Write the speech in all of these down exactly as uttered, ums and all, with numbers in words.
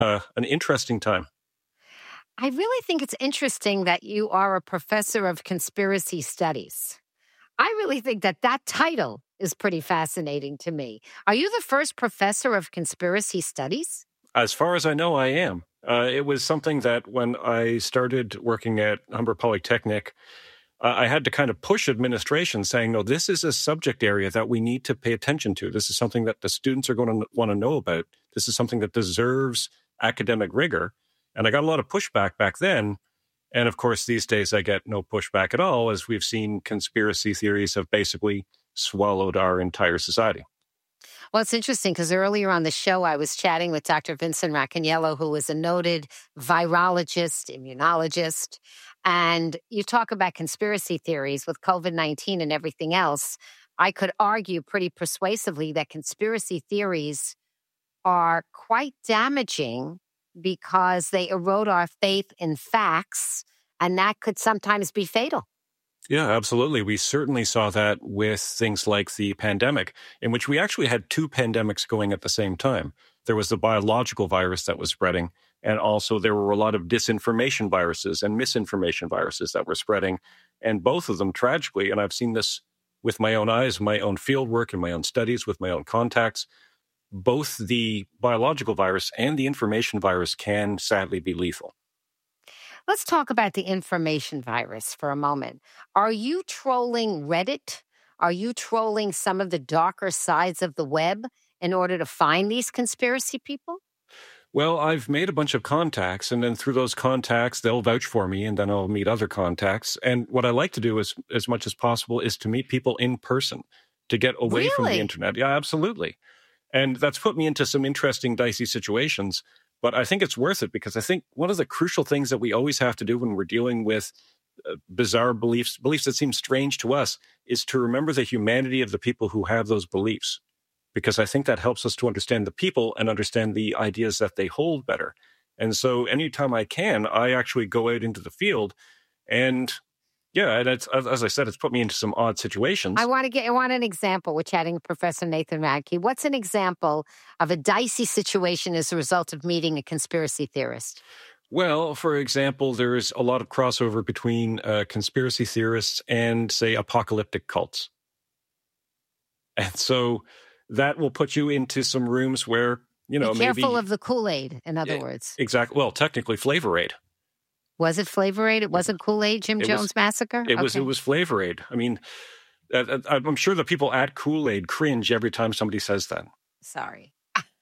uh, an interesting time. I really think it's interesting that you are a professor of conspiracy studies. I really think that that title is pretty fascinating to me. Are you the first professor of conspiracy studies? As far as I know, I am. Uh, it was something that when I started working at Humber Polytechnic, uh, I had to kind of push administration saying, no, this is a subject area that we need to pay attention to. This is something that the students are going to want to know about. This is something that deserves academic rigor. And I got a lot of pushback back then. And of course, these days I get no pushback at all, as we've seen conspiracy theories have basically swallowed our entire society. Well, it's interesting because earlier on the show, I was chatting with Doctor Vincent Racaniello, who is a noted virologist, immunologist. And you talk about conspiracy theories with COVID nineteen and everything else. I could argue pretty persuasively that conspiracy theories are quite damaging because they erode our faith in facts, and that could sometimes be fatal. Yeah, absolutely. We certainly saw that with things like the pandemic, in which we actually had two pandemics going at the same time. There was the biological virus that was spreading, and also there were a lot of disinformation viruses and misinformation viruses that were spreading. And both of them, tragically, and I've seen this with my own eyes, my own field work and my own studies with my own contacts, both the biological virus and the information virus can sadly be lethal. Let's talk about the information virus for a moment. Are you trolling Reddit? Are you trolling some of the darker sides of the web in order to find these conspiracy people? Well, I've made a bunch of contacts, and then through those contacts, they'll vouch for me, and then I'll meet other contacts. And what I like to do is, as much as possible, is to meet people in person, to get away Really? from the internet. Yeah, absolutely. And that's put me into some interesting, dicey situations. But I think it's worth it because I think one of the crucial things that we always have to do when we're dealing with uh, bizarre beliefs, beliefs that seem strange to us, is to remember the humanity of the people who have those beliefs. Because I think that helps us to understand the people and understand the ideas that they hold better. And so anytime I can, I actually go out into the field and yeah, and it's, as I said, it's put me into some odd situations. I want to get. I want an example. We're chatting with Professor Nathan Radke. What's an example of a dicey situation as a result of meeting a conspiracy theorist? Well, for example, there is a lot of crossover between uh, conspiracy theorists and, say, apocalyptic cults. And so that will put you into some rooms where, you know, Be careful maybe, of the Kool-Aid, in other yeah, words. Exactly. Well, technically Flavor Aid. Was it Flavor Aid? It wasn't Kool-Aid, Jim It Jones was, Massacre? It okay. was It was Flavor Aid. I mean, uh, I'm sure the people at Kool-Aid cringe every time somebody says that. Sorry.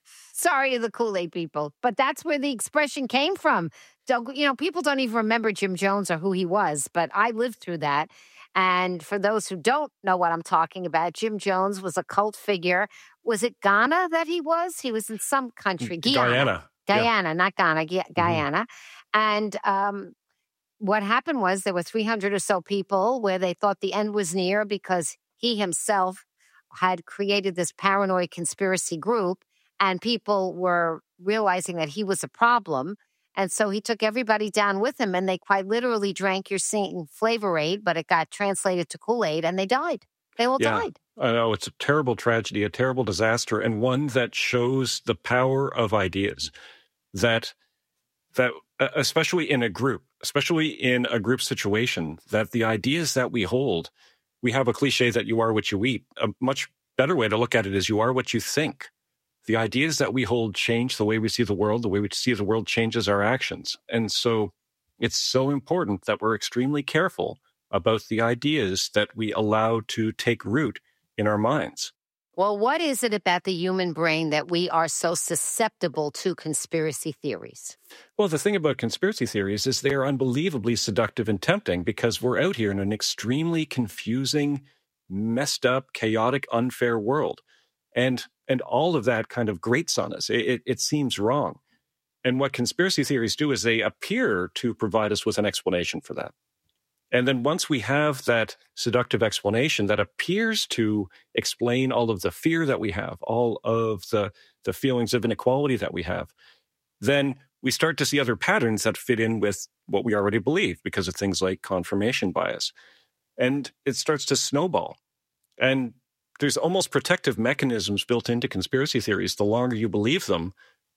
Sorry to the Kool-Aid people. But that's where the expression came from. Don't, you know, people don't even remember Jim Jones or who he was, but I lived through that. And for those who don't know what I'm talking about, Jim Jones was a cult figure. Was it Ghana that he was? He was in some country. Guyana. Guyana. Guyana, yeah. not Ghana, Guyana. Mm-hmm. And um, what happened was there were three hundred or so people where they thought the end was near because he himself had created this paranoid conspiracy group and people were realizing that he was a problem. And so he took everybody down with him and they quite literally drank your singing Flavor Aid, but it got translated to Kool-Aid and they died. They all yeah. died. I know, it's a terrible tragedy, a terrible disaster, and one that shows the power of ideas. That, that especially in a group, especially in a group situation, that the ideas that we hold, we have a cliche that you are what you eat. A much better way to look at it is you are what you think. The ideas that we hold change the way we see the world. The way we see the world changes our actions. And so it's so important that we're extremely careful about the ideas that we allow to take root in our minds. Well, what is it about the human brain that we are so susceptible to conspiracy theories? Well, the thing about conspiracy theories is they are unbelievably seductive and tempting because we're out here in an extremely confusing, messed up, chaotic, unfair world. And and all of that kind of grates on us. It, it, it seems wrong. And what conspiracy theories do is they appear to provide us with an explanation for that. And then once we have that seductive explanation that appears to explain all of the fear that we have, all of the, the feelings of inequality that we have, then we start to see other patterns that fit in with what we already believe because of things like confirmation bias. And it starts to snowball. And there's almost protective mechanisms built into conspiracy theories. The longer you believe them,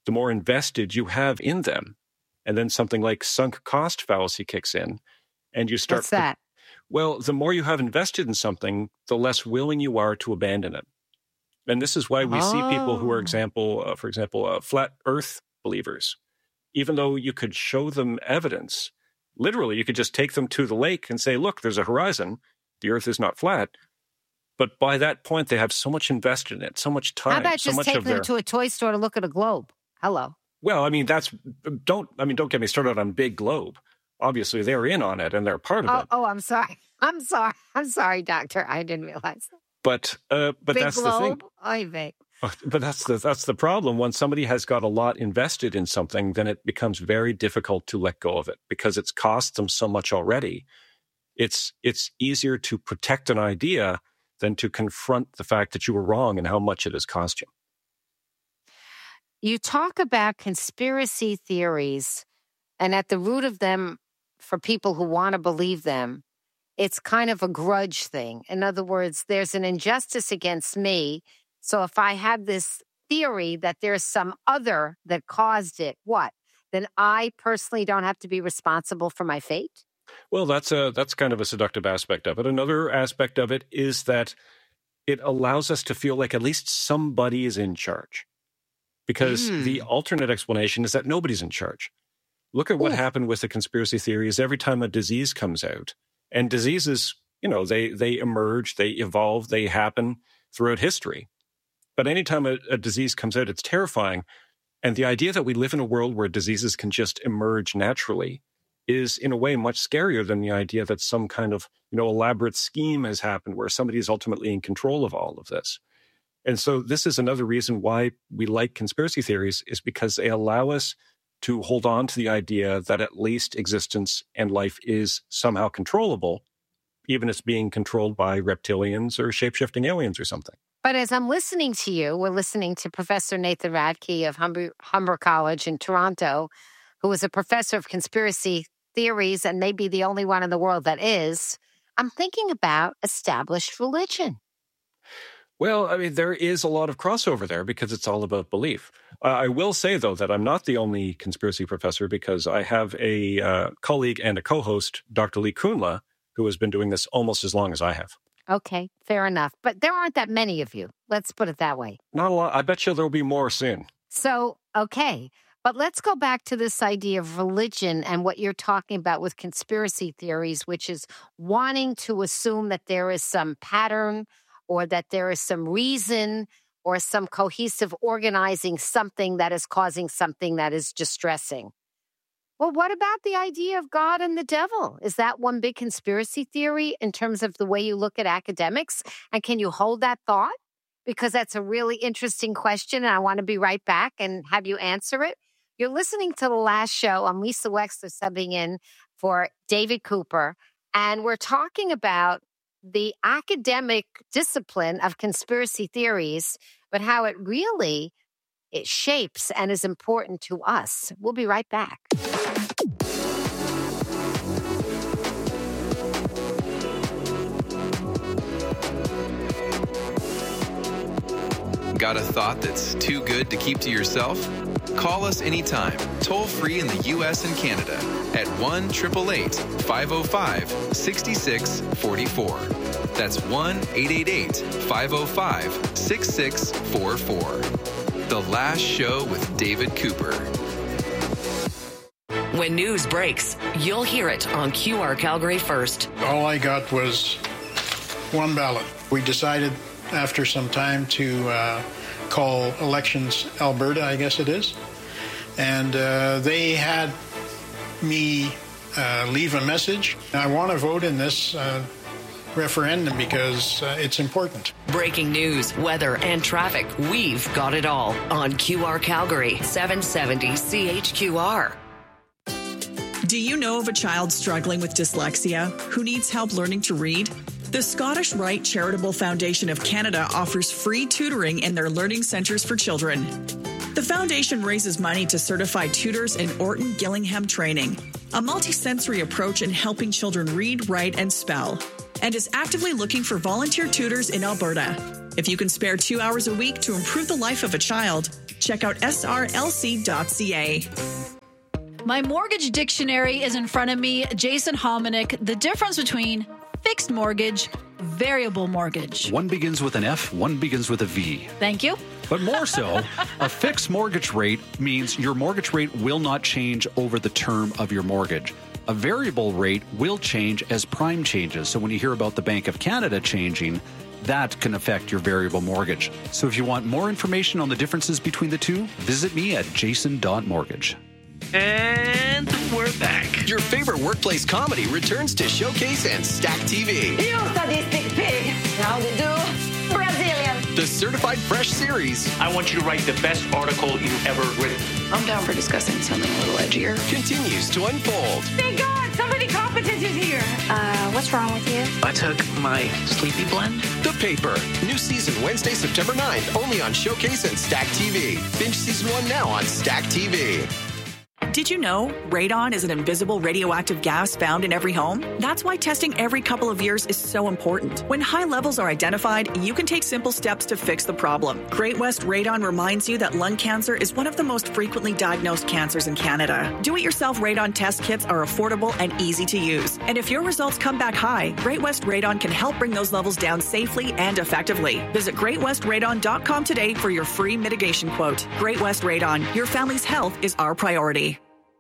the more invested you have in them. And then something like sunk cost fallacy kicks in, and you start... What's that? Well, the more you have invested in something, the less willing you are to abandon it. And this is why we oh. see people who are, example, uh, for example, uh, flat earth believers. Even though you could show them evidence, literally, you could just take them to the lake and say, look, there's a horizon. The earth is not flat. But by that point, they have so much invested in it, so much time. How about so just much taking of them their... to a toy store to look at a globe? Hello. Well, I mean, that's don't I mean, don't get me started on Big Globe. Obviously, they're in on it and they're part of oh, it. Oh, I'm sorry. I'm sorry. I'm sorry, Doctor. I didn't realize that. But uh, but Big that's Globe? the thing. Oy vey. But that's the that's the problem. When somebody has got a lot invested in something, then it becomes very difficult to let go of it because it's cost them so much already. It's it's easier to protect an idea than to confront the fact that you were wrong and how much it has cost you. You talk about conspiracy theories, and at the root of them, for people who want to believe them, it's kind of a grudge thing. In other words, there's an injustice against me. So if I have this theory that there's some other that caused it, what? Then I personally don't have to be responsible for my fate? Well, that's a that's kind of a seductive aspect of it. Another aspect of it is that it allows us to feel like at least somebody is in charge. Because mm. the alternate explanation is that nobody's in charge. Look at what Ooh. happened with the conspiracy theories every time a disease comes out. And diseases, you know, they they emerge, they evolve, they happen throughout history. But anytime a, a disease comes out, it's terrifying. And the idea that we live in a world where diseases can just emerge naturally is, in a way, much scarier than the idea that some kind of, you know, elaborate scheme has happened where somebody is ultimately in control of all of this. And so this is another reason why we like conspiracy theories, is because they allow us to hold on to the idea that at least existence and life is somehow controllable, even if it's being controlled by reptilians or shape-shifting aliens or something. But as I'm listening to you, we're listening to Professor Nathan Radke of Humber, Humber College in Toronto, who is a professor of conspiracy theories and maybe the only one in the world that is. I'm thinking about established religion. Well, I mean, there is a lot of crossover there because it's all about belief. Uh, I will say, though, that I'm not the only conspiracy professor because I have a uh, colleague and a co-host, Doctor Lee Kunla, who has been doing this almost as long as I have. Okay, fair enough. But there aren't that many of you. Let's put it that way. Not a lot. I bet you there will be more soon. So, okay. But let's go back to this idea of religion and what you're talking about with conspiracy theories, which is wanting to assume that there is some pattern or that there is some reason or some cohesive organizing something that is causing something that is distressing. Well, what about the idea of God and the devil? Is that one big conspiracy theory in terms of the way you look at academics? And can you hold that thought? Because that's a really interesting question, and I want to be right back and have you answer it. You're listening to The Last Show. I'm Lisa Wexler subbing in for David Cooper, and we're talking about the academic discipline of conspiracy theories, but how it really it shapes and is important to us. We'll be right back. Got a thought that's too good to keep to yourself? Call us anytime, toll free in the U S and Canada at one eight eight eight, five oh five, six six four four. That's one eight eight eight, five oh five, six six four four. The Last Show with David Cooper. When news breaks, you'll hear it on Q R Calgary First. All I got was one ballot. We decided after some time to uh, call Elections Alberta, I guess it is. And uh, they had me uh, leave a message. I want to vote in this uh, referendum because uh, it's important. Breaking news, weather, and traffic. We've got it all on Q R Calgary, seven seventy C H Q R. Do you know of a child struggling with dyslexia who needs help learning to read? The Scottish Rite Charitable Foundation of Canada offers free tutoring in their learning centres for children. The foundation raises money to certify tutors in Orton Gillingham training, a multisensory approach in helping children read, write, and spell, and is actively looking for volunteer tutors in Alberta. If you can spare two hours a week to improve the life of a child, Check out S R L C dot C A. My mortgage dictionary is in front of me. Jason Hominick, the difference between fixed mortgage, variable mortgage. One begins with an F, one begins with a V. Thank you. But more so, a fixed mortgage rate means your mortgage rate will not change over the term of your mortgage. A variable rate will change as prime changes. So when you hear about the Bank of Canada changing, that can affect your variable mortgage. So if you want more information on the differences between the two, visit me at jason dot mortgage. And we're back. Your favorite workplace comedy returns to Showcase and Stack T V. You sadistic pig. How to do? Brazilian. The Certified Fresh series. I want you to write the best article you've ever written. I'm down for discussing something a little edgier. Continues to unfold. Thank God, somebody competent is here. Uh, what's wrong with you? I took my sleepy blend. The Paper. New season Wednesday, September ninth, only on Showcase and Stack T V. Binge season one now on Stack T V. Did you know radon is an invisible radioactive gas found in every home? That's why testing every couple of years is so important. When high levels are identified, you can take simple steps to fix the problem. Great West Radon reminds you that lung cancer is one of the most frequently diagnosed cancers in Canada. Do-it-yourself radon test kits are affordable and easy to use. And if your results come back high, Great West Radon can help bring those levels down safely and effectively. Visit great west radon dot com today for your free mitigation quote. Great West Radon, your family's health is our priority.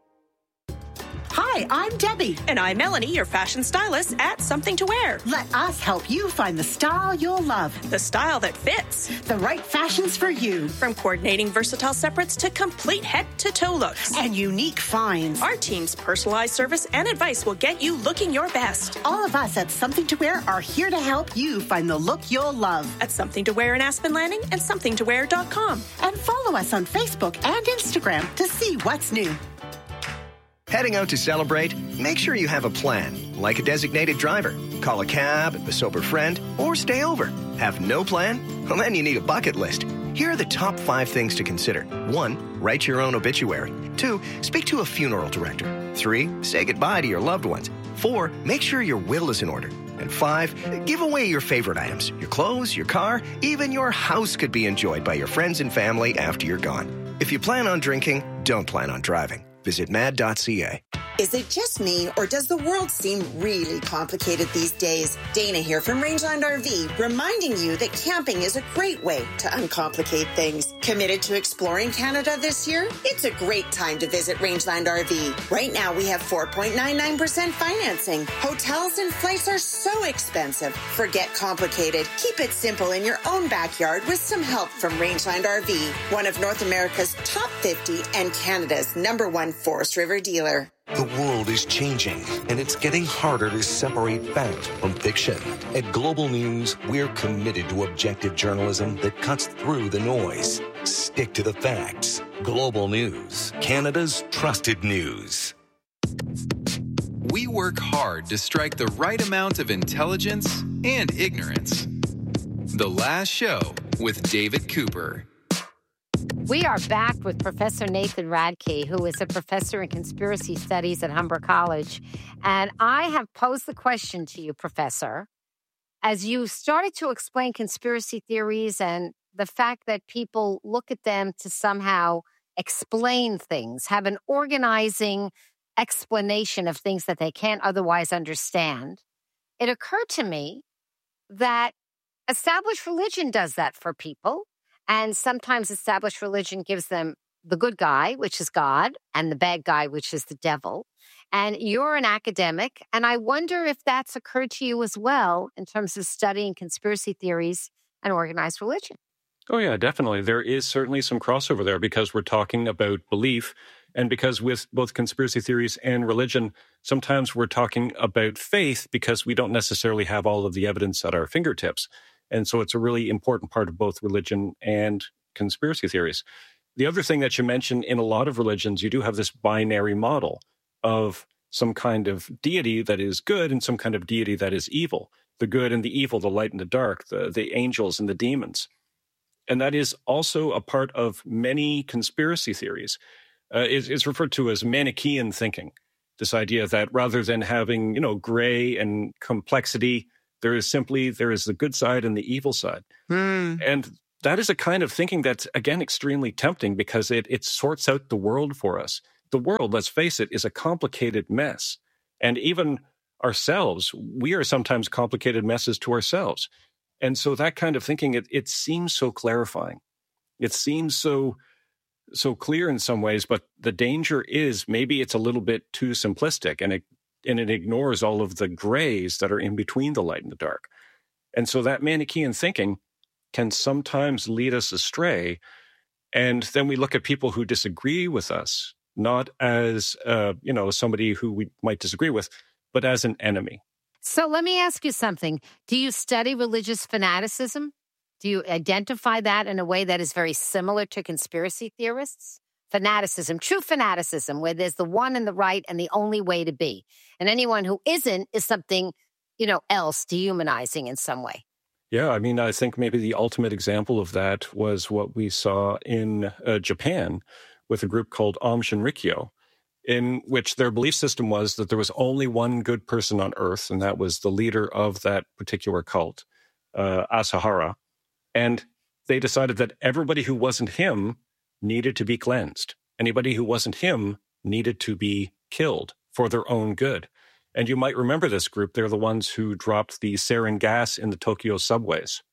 Hi, I'm Debbie. And I'm Melanie, your fashion stylist at Something to Wear. Let us help you find the style you'll love. The style that fits. The right fashions for you. From coordinating versatile separates to complete head-to-toe looks. And unique finds. Our team's personalized service and advice will get you looking your best. All of us at Something to Wear are here to help you find the look you'll love. At Something to Wear in Aspen Landing and something to wear dot com. And follow us on Facebook and Instagram to see what's new. Heading out to celebrate? Make sure you have a plan, like a designated driver. Call a cab, a sober friend, or stay over. Have no plan? Well, then you need a bucket list. Here are the top five things to consider. One, write your own obituary. Two, speak to a funeral director. Three, say goodbye to your loved ones. Four, make sure your will is in order. And five, give away your favorite items. Your clothes, your car, even your house could be enjoyed by your friends and family after you're gone. If you plan on drinking, don't plan on driving. Visit mad dot c a. Is it just me, or does the world seem really complicated these days? Dana here from Rangeland R V, reminding you that camping is a great way to uncomplicate things. Committed to exploring Canada this year? It's a great time to visit Rangeland R V. Right now, we have four point nine nine percent financing. Hotels and flights are so expensive. Forget complicated. Keep it simple in your own backyard with some help from Rangeland R V, one of North America's top fifty and Canada's number one Forest River dealer. The world is changing, and it's getting harder to separate fact from fiction. At Global News, we're committed to objective journalism that cuts through the noise. Stick to the facts. Global News, Canada's trusted news. We work hard to strike the right amount of intelligence and ignorance. The Last Show with David Cooper. We are back with Professor Nathan Radke, who is a professor in conspiracy studies at Humber College. And I have posed the question to you, Professor, as you started to explain conspiracy theories and the fact that people look at them to somehow explain things, have an organizing explanation of things that they can't otherwise understand. It occurred to me that established religion does that for people. And sometimes established religion gives them the good guy, which is God, and the bad guy, which is the devil. And you're an academic, and I wonder if that's occurred to you as well in terms of studying conspiracy theories and organized religion. Oh, yeah, definitely. There is certainly some crossover there because we're talking about belief. And because with both conspiracy theories and religion, sometimes we're talking about faith because we don't necessarily have all of the evidence at our fingertips. And so it's a really important part of both religion and conspiracy theories. The other thing that you mentioned, in a lot of religions, you do have this binary model of some kind of deity that is good and some kind of deity that is evil. The good and the evil, the light and the dark, the, the angels and the demons. And that is also a part of many conspiracy theories. Uh, it's, it's referred to as Manichaean thinking. This idea that rather than having, you know, gray and complexity, there is simply, there is the good side and the evil side. Mm. And that is a kind of thinking that's, again, extremely tempting because it, it sorts out the world for us. The world, let's face it, is a complicated mess. And even ourselves, we are sometimes complicated messes to ourselves. And so that kind of thinking, it, it seems so clarifying. It seems so so clear in some ways, but the danger is maybe it's a little bit too simplistic, and it and it ignores all of the grays that are in between the light and the dark. And so that Manichaean thinking can sometimes lead us astray. And then we look at people who disagree with us, not as, uh, you know, somebody who we might disagree with, but as an enemy. So let me ask you something. Do you study religious fanaticism? Do you identify that in a way that is very similar to conspiracy theorists? Fanaticism, true fanaticism, where there's the one and the right and the only way to be. And anyone who isn't is something, you know, else, dehumanizing in some way. Yeah, I mean, I think maybe the ultimate example of that was what we saw in uh, Japan with a group called Aum Shinrikyo, in which their belief system was that there was only one good person on earth, and that was the leader of that particular cult, uh, Asahara. And they decided that everybody who wasn't him needed to be cleansed. Anybody who wasn't him needed to be killed for their own good. And you might remember this group. They're the ones who dropped the sarin gas in the Tokyo subways.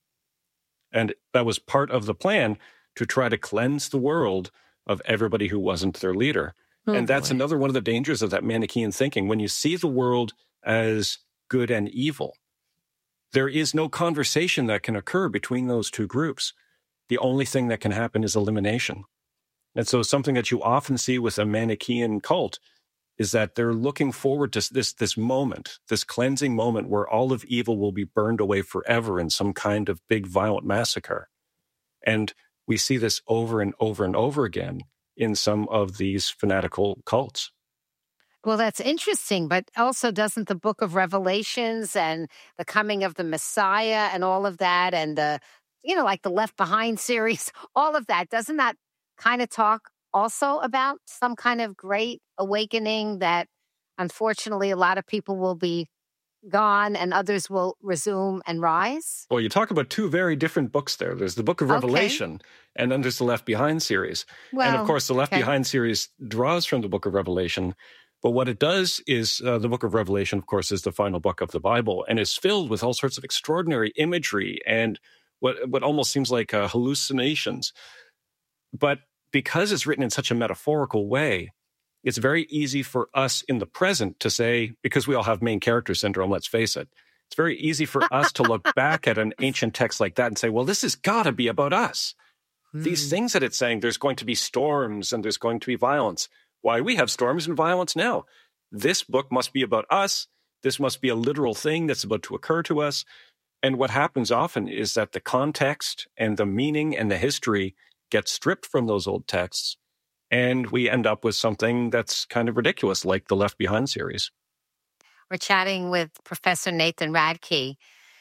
And that was part of the plan to try to cleanse the world of everybody who wasn't their leader. Oh, and that's boy. Another one of the dangers of that Manichaean thinking. When you see the world as good and evil, there is no conversation that can occur between those two groups. The only thing that can happen is elimination. And so something that you often see with a Manichaean cult is that they're looking forward to this, this moment, this cleansing moment where all of evil will be burned away forever in some kind of big violent massacre. And we see this over and over and over again in some of these fanatical cults. Well, that's interesting, but also doesn't the book of Revelations and the coming of the Messiah and all of that and the, you know, like the Left Behind series, all of that, doesn't that kind of talk also about some kind of great awakening that unfortunately a lot of people will be gone and others will resume and rise? Well, you talk about two very different books there. There's the Book of Revelation, okay, and then there's the Left Behind series. Well, and of course, the Left okay. Behind series draws from the Book of Revelation. But what it does is uh, the Book of Revelation, of course, is the final book of the Bible and is filled with all sorts of extraordinary imagery and what what almost seems like uh, hallucinations. But because it's written in such a metaphorical way, it's very easy for us in the present to say, because we all have main character syndrome, let's face it, it's very easy for us to look back at an ancient text like that and say, well, this has got to be about us. Hmm. These things that it's saying, there's going to be storms and there's going to be violence. Why, we have storms and violence now. This book must be about us. This must be a literal thing that's about to occur to us. And what happens often is that the context and the meaning and the history get stripped from those old texts, and we end up with something that's kind of ridiculous, like the Left Behind series. We're chatting with Professor Nathan Radke.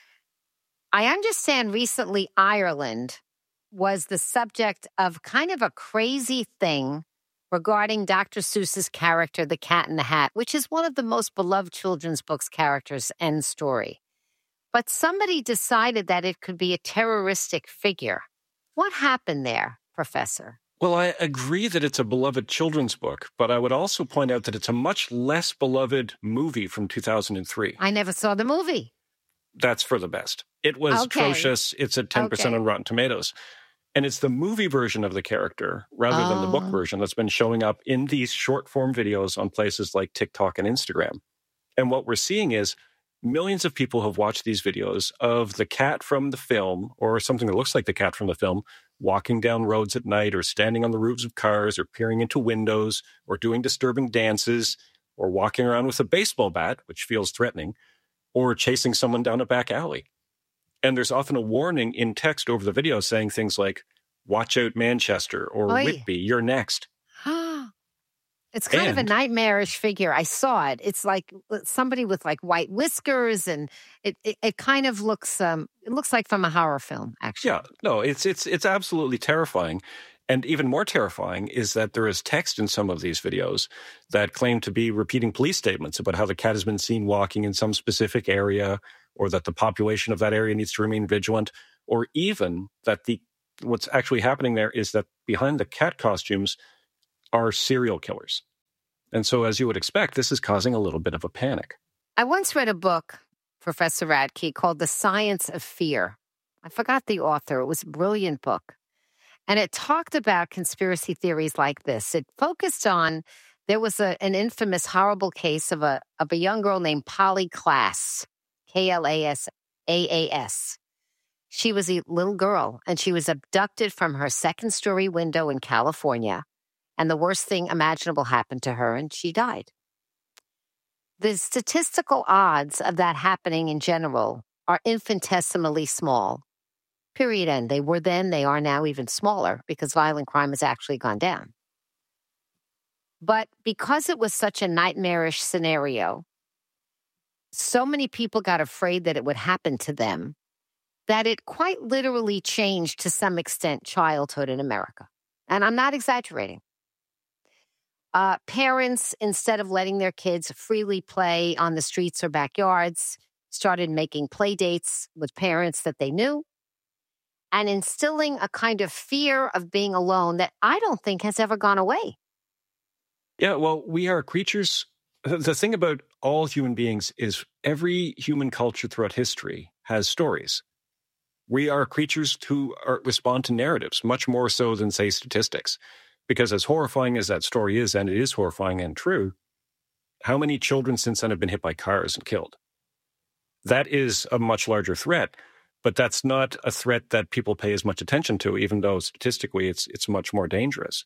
I understand recently Ireland was the subject of kind of a crazy thing regarding Doctor Seuss's character, The Cat in the Hat, which is one of the most beloved children's books characters, end story. But somebody decided that it could be a terroristic figure. What happened there, Professor? Well, I agree that it's a beloved children's book, but I would also point out that it's a much less beloved movie from two thousand three. I never saw the movie. That's for the best. It was okay. atrocious. It's at ten percent okay. on Rotten Tomatoes. And it's the movie version of the character, rather oh. than the book version, that's been showing up in these short-form videos on places like TikTok and Instagram. And what we're seeing is millions of people have watched these videos of the cat from the film, or something that looks like the cat from the film, walking down roads at night, or standing on the roofs of cars, or peering into windows, or doing disturbing dances, or walking around with a baseball bat, which feels threatening, or chasing someone down a back alley. And there's often a warning in text over the video saying things like, watch out Manchester, or Oy. Whitby, you're next. It's kind and, of a nightmarish figure. I saw it. It's like somebody with like white whiskers, and it, it, it kind of looks um it looks like from a horror film, actually. Yeah, no, it's it's it's absolutely terrifying. And even more terrifying is that there is text in some of these videos that claim to be repeating police statements about how the cat has been seen walking in some specific area, or that the population of that area needs to remain vigilant, or even that the what's actually happening there is that behind the cat costumes are serial killers. And so, as you would expect, this is causing a little bit of a panic. I once read a book, Professor Radke, called The Science of Fear. I forgot the author. It was a brilliant book. And it talked about conspiracy theories like this. It focused on, there was a, an infamous, horrible case of a, of a young girl named Polly Klaas, K L A S A A S. She was a little girl, and she was abducted from her second-story window in California, and the worst thing imaginable happened to her, and she died. The statistical odds of that happening in general are infinitesimally small. Period end. They were then, they are now even smaller because violent crime has actually gone down. But because it was such a nightmarish scenario, so many people got afraid that it would happen to them that it quite literally changed to some extent childhood in America. And I'm not exaggerating. Uh, parents, instead of letting their kids freely play on the streets or backyards, started making play dates with parents that they knew and instilling a kind of fear of being alone that I don't think has ever gone away. Yeah, well, we are creatures. The thing about all human beings is every human culture throughout history has stories. We are creatures who are, respond to narratives, much more so than, say, statistics. Because as horrifying as that story is, and it is horrifying and true, how many children since then have been hit by cars and killed? That is a much larger threat, but that's not a threat that people pay as much attention to, even though statistically it's it's much more dangerous.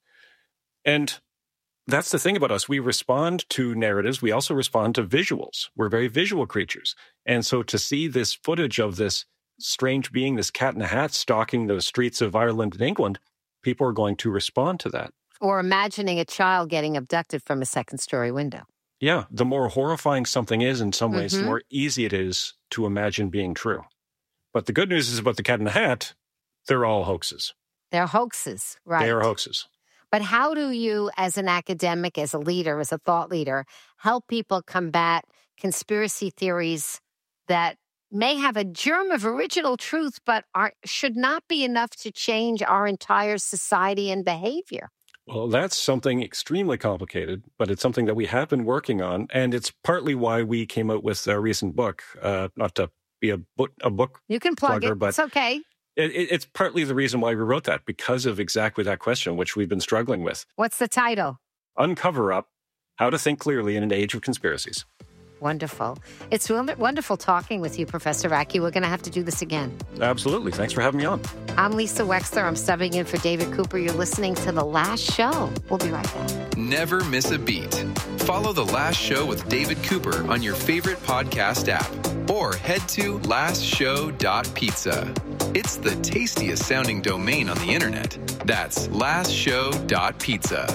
And that's the thing about us. We respond to narratives. We also respond to visuals. We're very visual creatures. And so to see this footage of this strange being, this cat in a hat stalking the streets of Ireland and England, people are going to respond to that. Or imagining a child getting abducted from a second-story window. Yeah, the more horrifying something is in some ways, Mm-hmm. the more easy it is to imagine being true. But the good news is about the cat in the hat, they're all hoaxes. They're hoaxes, right? They are hoaxes. But how do you, as an academic, as a leader, as a thought leader, help people combat conspiracy theories that may have a germ of original truth, but are, should not be enough to change our entire society and behavior? Well, that's something extremely complicated, but it's something that we have been working on, and it's partly why we came out with our recent book. Uh, not to be a book, a book You can plug plugger, it. but It's okay. It, it, it's partly the reason why we wrote that, because of exactly that question, which we've been struggling with. What's the title? Uncover Up, How to Think Clearly in an Age of Conspiracies. Wonderful. It's wonderful talking with you, Professor Radke. We're going to have to do this again. Absolutely. Thanks for having me on. I'm Lisa Wexler. I'm subbing in for David Cooper. You're listening to The Last Show. We'll be right back. Never miss a beat. Follow The Last Show with David Cooper on your favorite podcast app or head to last show dot pizza. It's the tastiest sounding domain on the internet. That's last show dot pizza.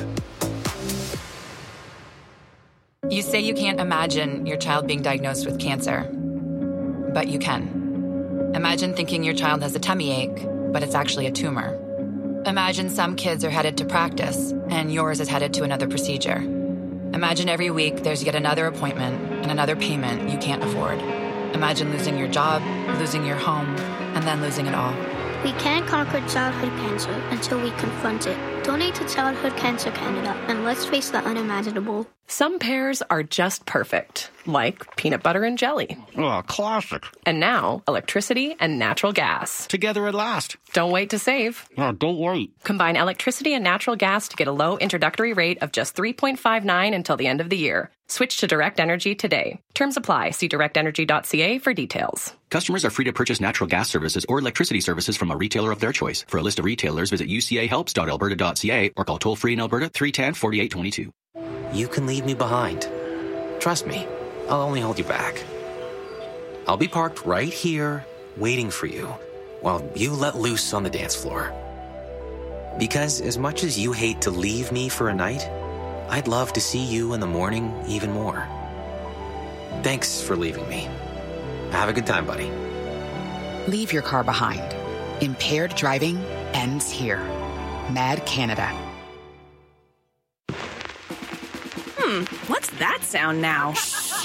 You say you can't imagine your child being diagnosed with cancer, but you can. Imagine thinking your child has a tummy ache, but it's actually a tumor. Imagine some kids are headed to practice, and yours is headed to another procedure. Imagine every week there's yet another appointment and another payment you can't afford. Imagine losing your job, losing your home, and then losing it all. We can't conquer childhood cancer until we confront it. Donate to Childhood Cancer Canada, and let's face the unimaginable. Some pairs are just perfect, like peanut butter and jelly. Oh, classic. And now, electricity and natural gas. Together at last. Don't wait to save. Oh, don't wait. Combine electricity and natural gas to get a low introductory rate of just three point five nine until the end of the year. Switch to Direct Energy today. Terms apply. See direct energy dot c a for details. Customers are free to purchase natural gas services or electricity services from a retailer of their choice. For a list of retailers, visit u c a helps dot alberta dot c a or call toll-free in Alberta three one zero, four eight two two. You can leave me behind. Trust me, I'll only hold you back. I'll be parked right here, waiting for you, while you let loose on the dance floor. Because as much as you hate to leave me for a night, I'd love to see you in the morning even more. Thanks for leaving me. Have a good time, buddy. Leave your car behind. Impaired driving ends here. Mad Canada. Hmm, what's that sound now?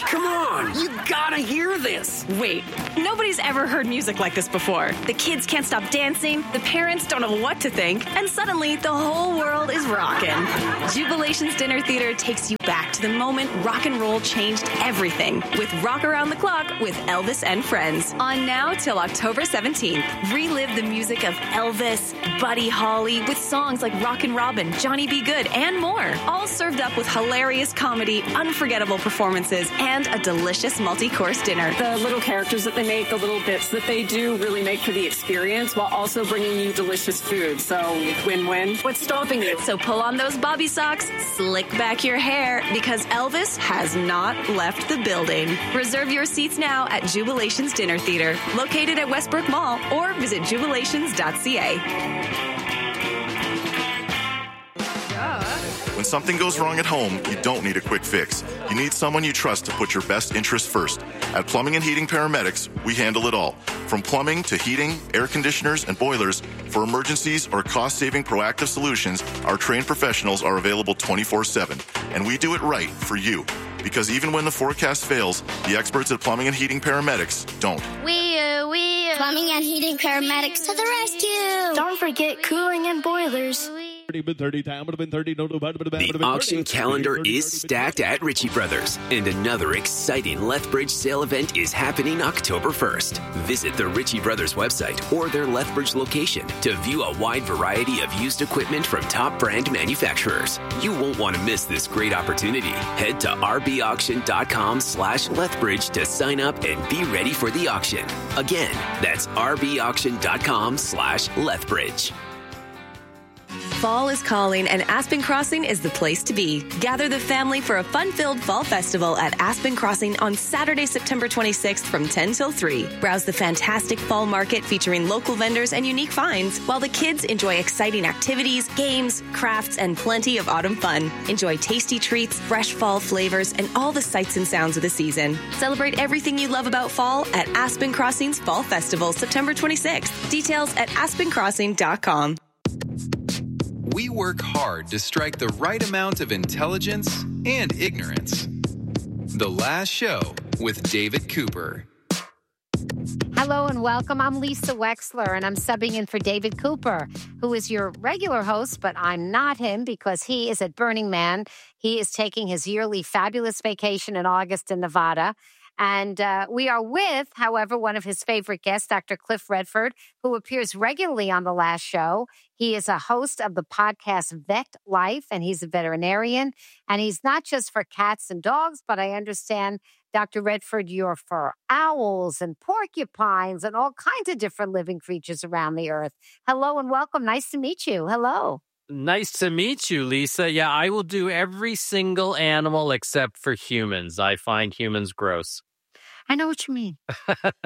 Come on, you gotta hear this. Wait, nobody's ever heard music like this before. The kids can't stop dancing, the parents don't know what to think, and suddenly the whole world is rocking. Jubilation's Dinner Theater takes you back to the moment rock and roll changed everything with Rock Around the Clock with Elvis and Friends. On now till October seventeenth. Relive the music of Elvis, Buddy Holly with songs like Rockin' Robin, Johnny B. Good, and more. All served up with hilarious comedy, unforgettable performances, and a delicious multi-course dinner. The little characters that they make, the little bits that they do really make for the experience while also bringing you delicious food. So win-win. What's stopping you? So pull on those bobby socks, slick back your hair, because Elvis has not left the building. Reserve your seats now at Jubilation's Dinner Theater, located at Westbrook Mall, or visit jubilations dot c a. When something goes wrong at home, you don't need a quick fix. You need someone you trust to put your best interests first. At Plumbing and Heating Paramedics, we handle it all. From plumbing to heating, air conditioners, and boilers, for emergencies or cost-saving proactive solutions, our trained professionals are available twenty-four seven. And we do it right for you. Because even when the forecast fails, the experts at Plumbing and Heating Paramedics don't. We, uh, we, uh, Plumbing and Heating Paramedics to the rescue. Don't forget cooling and boilers. The auction calendar is stacked at Ritchie Brothers, and another exciting Lethbridge sale event is happening October first. Visit the Ritchie Brothers website or their Lethbridge location to view a wide variety of used equipment from top brand manufacturers. You won't want to miss this great opportunity. Head to rbauction.com slash Lethbridge to sign up and be ready for the auction. Again, that's rbauction.com slash Lethbridge. Fall is calling, and Aspen Crossing is the place to be. Gather the family for a fun-filled fall festival at Aspen Crossing on Saturday, September twenty-sixth from ten till three. Browse the fantastic fall market featuring local vendors and unique finds, while the kids enjoy exciting activities, games, crafts, and plenty of autumn fun. Enjoy tasty treats, fresh fall flavors, and all the sights and sounds of the season. Celebrate everything you love about fall at Aspen Crossing's Fall Festival, September twenty-sixth. Details at aspen crossing dot com. We work hard to strike the right amount of intelligence and ignorance. The Last Show with David Cooper. Hello and welcome. I'm Lisa Wexler, and I'm subbing in for David Cooper, who is your regular host, but I'm not him because he is at Burning Man. He is taking his yearly fabulous vacation in August in Nevada. And uh, we are with, however, one of his favorite guests, Doctor Cliff Redford, who appears regularly on The Last Show. He is a host of the podcast Vet Life, and he's a veterinarian. And he's not just for cats and dogs, but I understand, Doctor Redford, you're for owls and porcupines and all kinds of different living creatures around the earth. Hello and welcome. Nice to meet you. Hello. Nice to meet you, Lisa. Yeah, I will do every single animal except for humans. I find humans gross. I know what you mean. I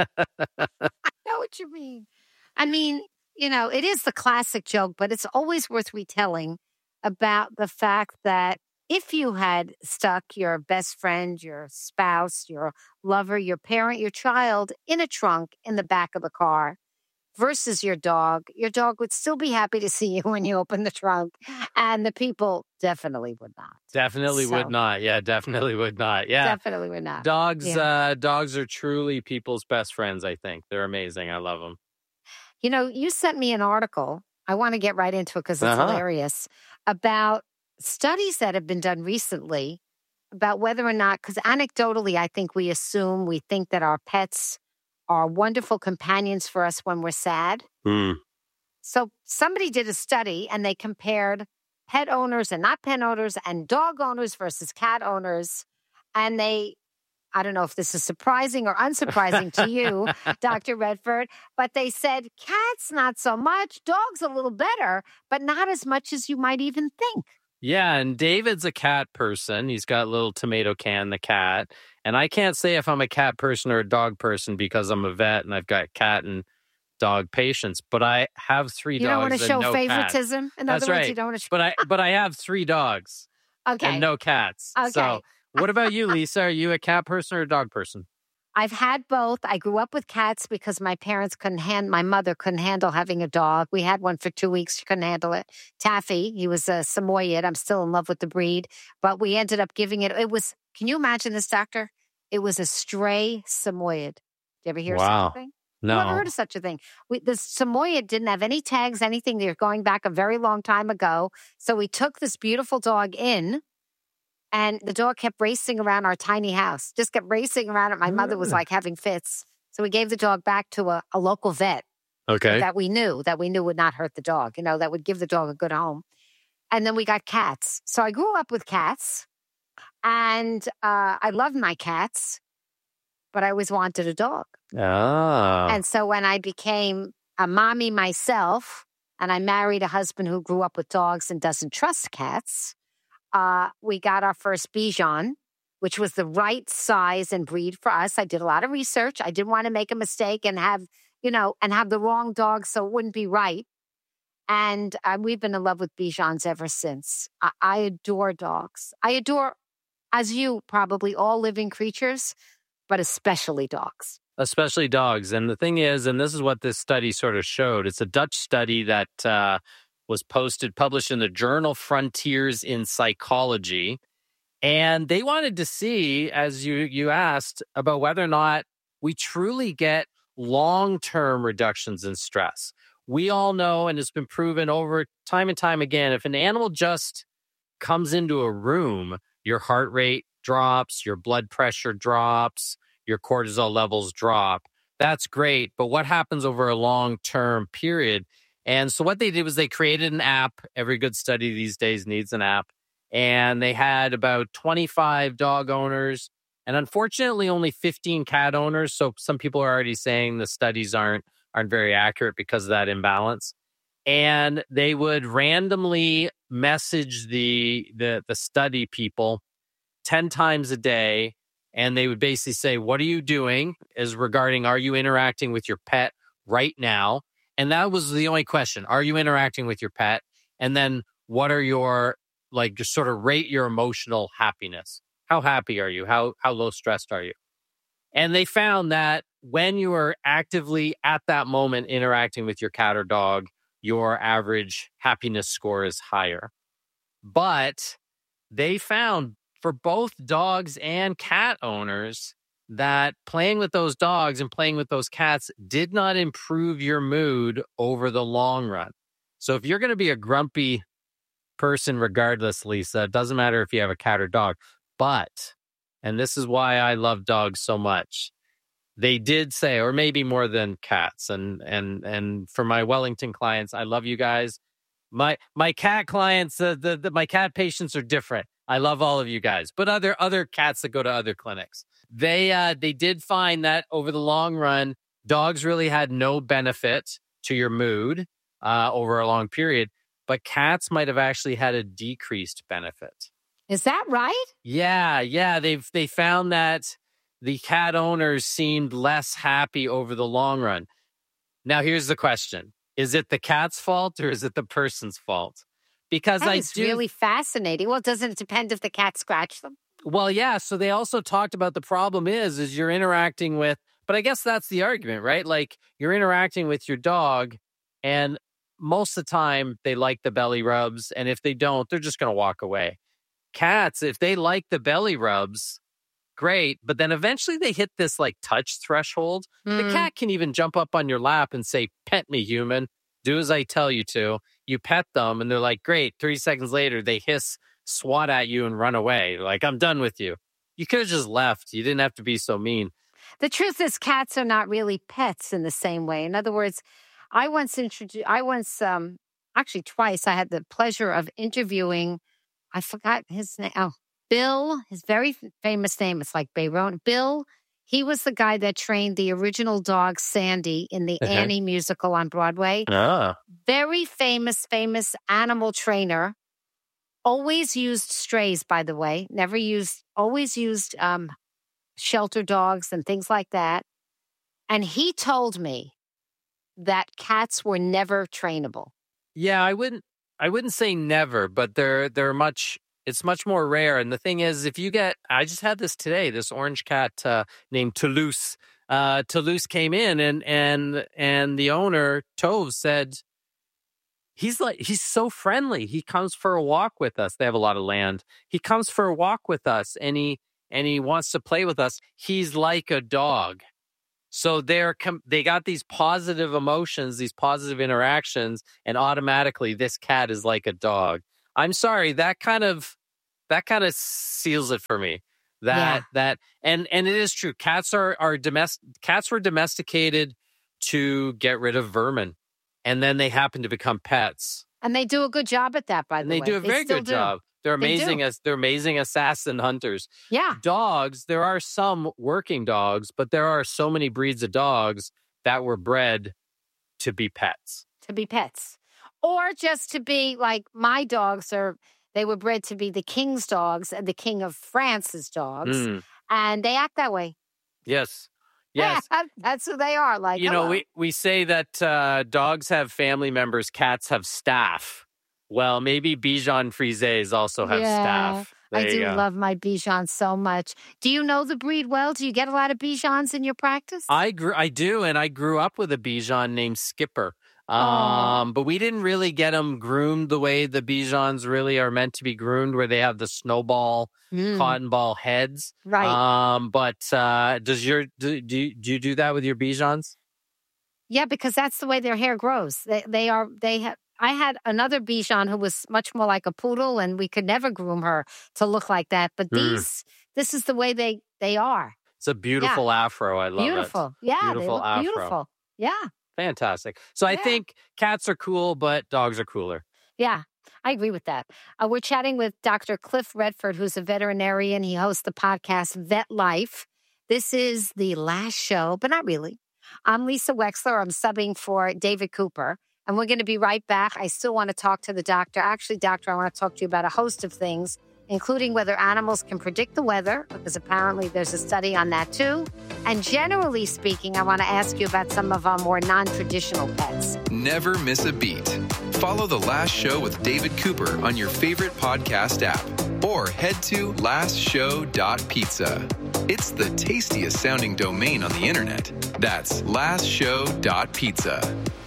know what you mean. I mean, you know, it is the classic joke, but it's always worth retelling about the fact that if you had stuck your best friend, your spouse, your lover, your parent, your child in a trunk in the back of the car, versus your dog, your dog would still be happy to see you when you open the trunk. And the people definitely would not. Definitely so, would not. Yeah, definitely would not. Yeah. Definitely would not. Dogs, yeah. uh, dogs are truly people's best friends, I think. They're amazing. I love them. You know, you sent me an article. I want to get right into it because it's uh-huh. hilarious. About studies that have been done recently about whether or not, because anecdotally, I think we assume, we think that our pets are wonderful companions for us when we're sad. Mm. So somebody did a study and they compared pet owners and not pet owners and dog owners versus cat owners. And they, I don't know if this is surprising or unsurprising to you, Doctor Redford, but they said cats not so much, dogs a little better, but not as much as you might even think. Yeah, and David's a cat person. He's got a little tomato can, the cat. And I can't say if I'm a cat person or a dog person because I'm a vet and I've got cat and dog patients. But I have three you dogs. You don't want to show no favoritism? Cats. In That's other words, right. you don't want to show... but I but I have three dogs. Okay. And no cats. Okay. So what about you, Lisa? Are you a cat person or a dog person? I've had both. I grew up with cats because my parents couldn't hand, my mother couldn't handle having a dog. We had one for two weeks. She couldn't handle it. Taffy, he was a Samoyed. I'm still in love with the breed, but we ended up giving it, it was, can you imagine this, doctor? It was a stray Samoyed. Did you ever hear Wow. such a thing? No. Never heard of such a thing. We, the Samoyed didn't have any tags, anything. They're going back a very long time ago. So we took this beautiful dog in, and the dog kept racing around our tiny house. Just kept racing around it. My mother was like having fits. So we gave the dog back to a, a local vet. Okay. That we knew, that we knew would not hurt the dog, you know, that would give the dog a good home. And then we got cats. So I grew up with cats, and uh, I loved my cats, but I always wanted a dog. Ah. And so when I became a mommy myself, and I married a husband who grew up with dogs and doesn't trust cats, uh, we got our first Bichon, which was the right size and breed for us. I did a lot of research. I didn't want to make a mistake and have, you know, and have the wrong dog, so it wouldn't be right. And uh, we've been in love with Bichons ever since. I, I adore dogs. I adore, as you probably, all living creatures, but especially dogs. Especially dogs. And the thing is, and this is what this study sort of showed, it's a Dutch study that uh, was posted, published in the journal Frontiers in Psychology. And they wanted to see, as you, you asked, about whether or not we truly get long-term reductions in stress. We all know, and it's been proven over time and time again, if an animal just comes into a room, your heart rate drops, your blood pressure drops, your cortisol levels drop. That's great. But what happens over a long-term period? And so what they did was they created an app. Every good study these days needs an app. And they had about twenty-five dog owners and unfortunately only fifteen cat owners. So some people are already saying the studies aren't aren't very accurate because of that imbalance. And they would randomly message the the, the study people ten times a day. And they would basically say, what are you doing? Is regarding, are you interacting with your pet right now? And that was the only question. Are you interacting with your pet? And then what are your, like, just sort of rate your emotional happiness. How happy are you? How how low stressed are you? And they found that when you are actively at that moment interacting with your cat or dog, your average happiness score is higher. But they found for both dogs and cat owners that playing with those dogs and playing with those cats did not improve your mood over the long run. So if you're going to be a grumpy person regardless, Lisa, it doesn't matter if you have a cat or dog. But, and this is why I love dogs so much, they did say, or maybe more than cats, and and and for my Wellington clients, I love you guys. My my cat clients, uh, the, the my cat patients are different. I love all of you guys, but other other cats that go to other clinics, they uh, they did find that over the long run, dogs really had no benefit to your mood uh, over a long period, but cats might have actually had a decreased benefit. Is that right? Yeah, yeah. They've they found that the cat owners seemed less happy over the long run. Now, here's the question. Is it the cat's fault or is it the person's fault? Because that I is do... really fascinating. Well, doesn't it depend if the cat scratched them? Well, yeah. So they also talked about the problem is, is you're interacting with, but I guess that's the argument, right? Like you're interacting with your dog and most of the time they like the belly rubs. And if they don't, they're just going to walk away. Cats, if they like the belly rubs, great. But then eventually they hit this like touch threshold. Mm. The cat can even jump up on your lap and say, pet me, human. Do as I tell you to. You pet them and they're like, great. thirty seconds later, they hiss, swat at you and run away. Like, I'm done with you. You could have just left. You didn't have to be so mean. The truth is cats are not really pets in the same way. In other words, I once introduced, I once, um, actually twice, I had the pleasure of interviewing, I forgot his name. Oh, Bill, his very famous name. It's like Bayron. Bill, he was the guy that trained the original dog Sandy in the uh-huh. Annie musical on Broadway. Ah. Very famous, famous animal trainer. Always used strays, by the way. Never used, always used um, shelter dogs and things like that. And he told me that cats were never trainable. Yeah, I wouldn't. I wouldn't say never, but they're they're much. It's much more rare. And the thing is, if you get, I just had this today. This orange cat uh, named Toulouse. Uh, Toulouse came in, and and and the owner Tove said, he's like he's so friendly. He comes for a walk with us. They have a lot of land. He comes for a walk with us, and he and he wants to play with us, he's like a dog. So they're com- they got these positive emotions, these positive interactions, and automatically this cat is like a dog. I'm sorry, that kind of that kind of seals it for me. That yeah. that and and it is true. Cats are are domestic. Cats were domesticated to get rid of vermin, and then they happen to become pets. And they do a good job at that, by the and they way. do a very good do. job. They're amazing they as they're amazing assassin hunters. Yeah. Dogs, there are some working dogs, but there are so many breeds of dogs that were bred to be pets. To be pets. Or just to be like my dogs are, they were bred to be the king's dogs and the king of France's dogs. Mm. And they act that way. Yes. Yes. Yeah, that's who they are. Like, you hello. know, we, we say that uh, dogs have family members, cats have staff. Well, maybe Bichon Frise also have yeah, staff. There I do love my Bichons so much. Do you know the breed well? Do you get a lot of Bichons in your practice? I grew, I do, and I grew up with a Bichon named Skipper. Um, but we didn't really get them groomed the way the Bichons really are meant to be groomed, where they have the snowball, mm. cotton ball heads. Right. Um, but uh, does your do, do you, do you do that with your Bichons? Yeah, because that's the way their hair grows. They they are they have. I had another Bichon who was much more like a poodle, and we could never groom her to look like that. But these, mm. this is the way they they are. It's a beautiful yeah. afro. I love beautiful. it. Beautiful. Yeah, beautiful they look afro. beautiful. Yeah. Fantastic. So I yeah. think cats are cool, but dogs are cooler. Yeah, I agree with that. Uh, we're chatting with Doctor Cliff Redford, who's a veterinarian. He hosts the podcast Vet Life. This is the last show, but not really. I'm Lisa Wexler. I'm subbing for David Cooper, and we're going to be right back. I still want to talk to the doctor. Actually, doctor, I want to talk to you about a host of things, including whether animals can predict the weather, because apparently there's a study on that too. And generally speaking, I want to ask you about some of our more non-traditional pets. Never miss a beat. Follow The Last Show with David Cooper on your favorite podcast app, or head to last show dot pizza. It's the tastiest sounding domain on the internet. That's last show dot pizza.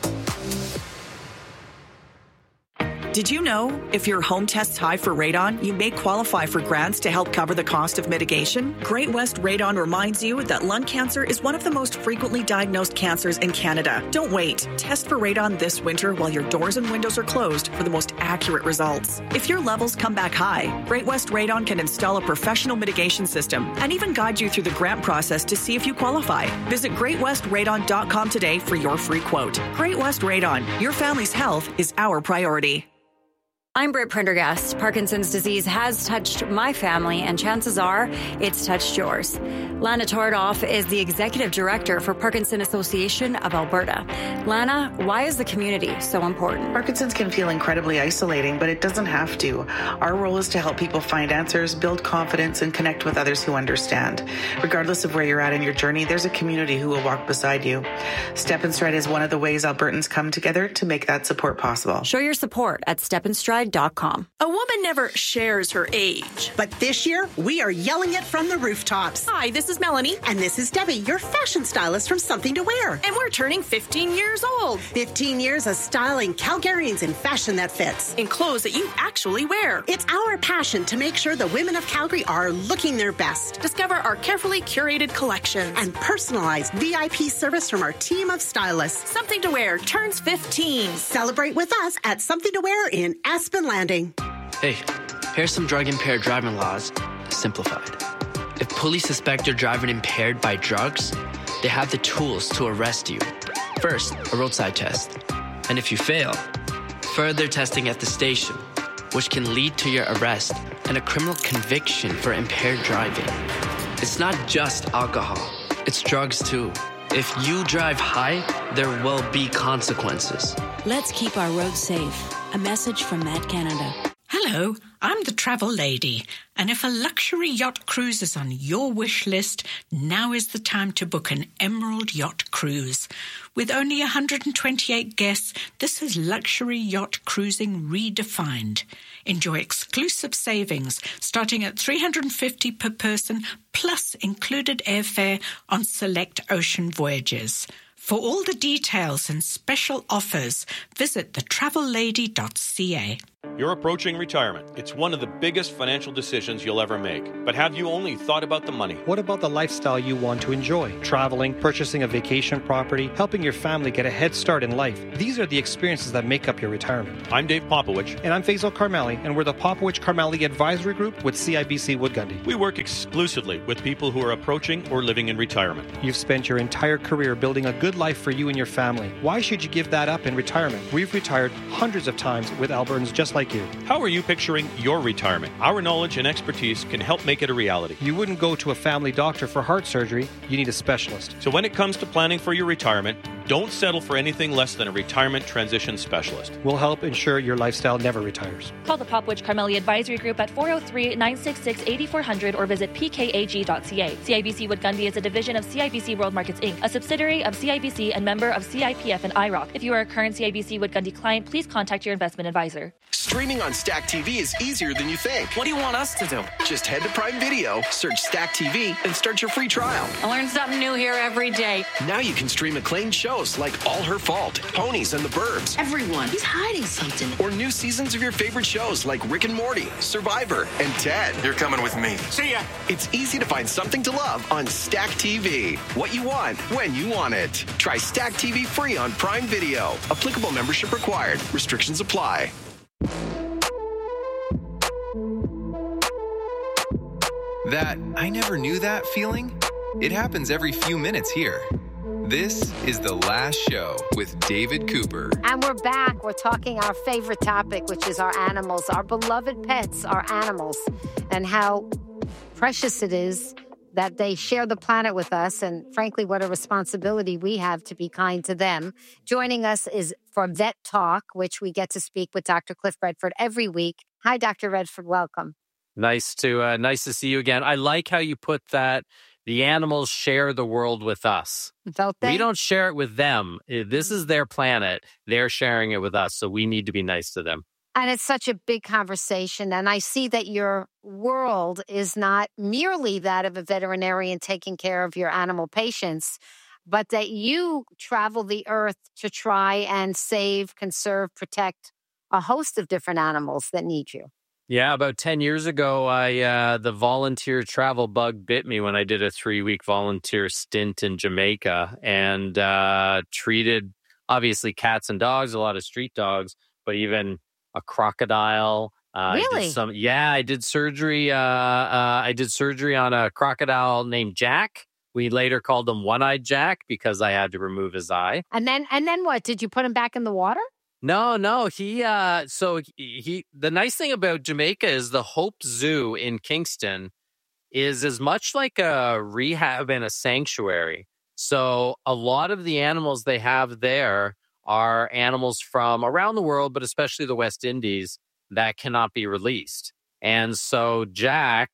Did you know if your home tests high for radon, you may qualify for grants to help cover the cost of mitigation? Great West Radon reminds you that lung cancer is one of the most frequently diagnosed cancers in Canada. Don't wait. Test for radon this winter while your doors and windows are closed for the most accurate results. If your levels come back high, Great West Radon can install a professional mitigation system and even guide you through the grant process to see if you qualify. Visit great west radon dot com today for your free quote. Great West Radon. Your family's health is our priority. I'm Britt Prendergast. Parkinson's disease has touched my family, and chances are it's touched yours. Lana Tordoff is the Executive Director for Parkinson Association of Alberta. Lana, why is the community so important? Parkinson's can feel incredibly isolating, but it doesn't have to. Our role is to help people find answers, build confidence, and connect with others who understand. Regardless of where you're at in your journey, there's a community who will walk beside you. Step and Stride is one of the ways Albertans come together to make that support possible. Show your support at step and stride dot com. A woman never shares her age. But this year, we are yelling it from the rooftops. Hi, this is Melanie. And this is Debbie, your fashion stylist from Something to Wear. And we're turning fifteen years old. fifteen years of styling Calgarians in fashion that fits. In clothes that you actually wear. It's our passion to make sure the women of Calgary are looking their best. Discover our carefully curated collections. And personalized V I P service from our team of stylists. Something to Wear turns fifteen. Celebrate with us at Something to Wear in Aspen Landing. Hey, here's some drug-impaired driving laws, simplified. If police suspect you're driving impaired by drugs, they have the tools to arrest you. First, a roadside test. And if you fail, further testing at the station, which can lead to your arrest and a criminal conviction for impaired driving. It's not just alcohol, it's drugs too. If you drive high, there will be consequences. Let's keep our roads safe. A message from Mad Canada. Hello, I'm the travel lady, and if a luxury yacht cruise is on your wish list, now is the time to book an Emerald Yacht Cruise. With only one hundred twenty-eight guests, this is luxury yacht cruising redefined. Enjoy exclusive savings starting at three hundred fifty dollars per person, plus included airfare on select ocean voyages. For all the details and special offers, visit the travel lady dot c a. You're approaching retirement. It's one of the biggest financial decisions you'll ever make. But have you only thought about the money? What about the lifestyle you want to enjoy? Traveling, purchasing a vacation property, helping your family get a head start in life. These are the experiences that make up your retirement. I'm Dave Popowich. And I'm Faisal Karmali, and we're the Popowich Karmali Advisory Group with C I B C Wood Gundy. We work exclusively with people who are approaching or living in retirement. You've spent your entire career building a good life for you and your family. Why should you give that up in retirement? We've retired hundreds of times with Albertans just like you. How are you picturing your retirement? Our knowledge and expertise can help make it a reality. You wouldn't go to a family doctor for heart surgery. You need a specialist. So when it comes to planning for your retirement, don't settle for anything less than a retirement transition specialist. We'll help ensure your lifestyle never retires. Call the Popowich Karmali Advisory Group at four oh three, nine six six, eight four zero zero or visit p k a g dot c a. C I B C Wood Gundy is a division of C I B C World Markets Incorporated, a subsidiary of C I B C and member of C I P F and I R O C. If you are a current C I B C Wood Gundy client, please contact your investment advisor. Streaming on Stack T V is easier than you think. What do you want us to do? Just head to Prime Video, search Stack T V, and start your free trial. I learn something new here every day. Now you can stream acclaimed shows like All Her Fault, Ponies and the Burbs. Everyone, he's hiding something. Or new seasons of your favorite shows like Rick and Morty, Survivor, and Ted. You're coming with me. See ya. It's easy to find something to love on Stack T V. What you want, when you want it. Try Stack T V free on Prime Video. Applicable membership required. Restrictions apply. That I never knew that feeling? It happens every few minutes here. This is The Last Show with David Cooper. And we're back. We're talking our favorite topic, which is our animals, our beloved pets, our animals, and how precious it is that they share the planet with us, and frankly, what a responsibility we have to be kind to them. Joining us is for Vet Talk, which we get to speak with Doctor Cliff Redford every week. Hi, Doctor Redford. Welcome. Nice to uh, nice to see you again. I like how you put that. The animals share the world with us. Don't they? We don't share it with them. This is their planet. They're sharing it with us, so we need to be nice to them. And it's such a big conversation. And I see that your world is not merely that of a veterinarian taking care of your animal patients, but that you travel the earth to try and save, conserve, protect a host of different animals that need you. Yeah, about ten years ago, I uh, the volunteer travel bug bit me when I did a three-week volunteer stint in Jamaica and uh, treated, obviously, cats and dogs, a lot of street dogs, but even a crocodile. Uh, really? I did some, yeah, I did surgery. Uh, uh, I did surgery on a crocodile named Jack. We later called him One-Eyed Jack because I had to remove his eye. And then, and then what? Did you put him back in the water? No, no. He, uh, so he, he, the nice thing about Jamaica is the Hope Zoo in Kingston is as much like a rehab and a sanctuary. So a lot of the animals they have there are animals from around the world, but especially the West Indies that cannot be released. And so Jack,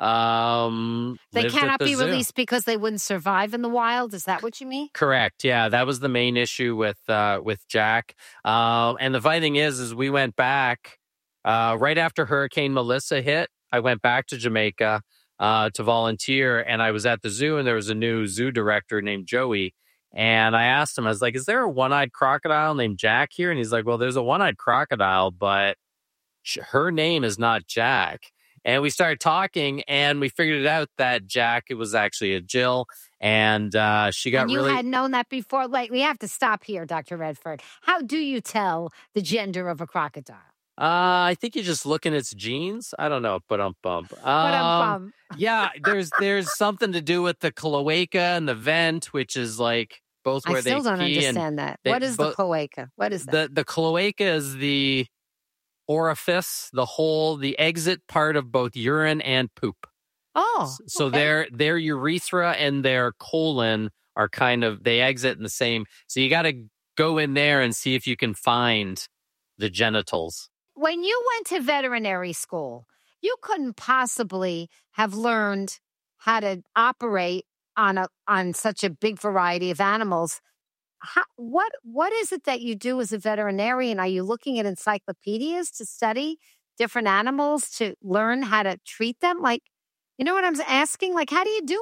um, they cannot the be zoo. released because they wouldn't survive in the wild. Is that what you mean? Correct. Yeah, that was the main issue with uh, with Jack. Uh, and the funny thing is, is we went back uh, right after Hurricane Melissa hit. I went back to Jamaica uh, to volunteer, and I was at the zoo, and there was a new zoo director named Joey. And I asked him, I was like, "Is there a one-eyed crocodile named Jack here?" And he's like, "Well, there's a one-eyed crocodile, but her name is not Jack." And we started talking, and we figured it out that Jack, it was actually a Jill, and uh, she got and you really... had known that before? Like, we have to stop here, Doctor Redford. How do you tell the gender of a crocodile? Uh, I think you just look in its genes. I don't know, but um bump. Um, um yeah, there's there's something to do with the cloaca and the vent, which is like both where I still they don't pee understand and that. They, what is bo- the cloaca? What is that? The the cloaca is the orifice, the hole, the exit part of both urine and poop. Oh, so okay. their their urethra and their colon are kind of, they exit in the same. So you got to go in there and see if you can find the genitals. When you went to veterinary school, you couldn't possibly have learned how to operate on a on such a big variety of animals. How, what what is it that you do as a veterinarian? Are you looking at encyclopedias to study different animals to learn how to treat them? Like, you know what I'm asking? Like, how do you do it?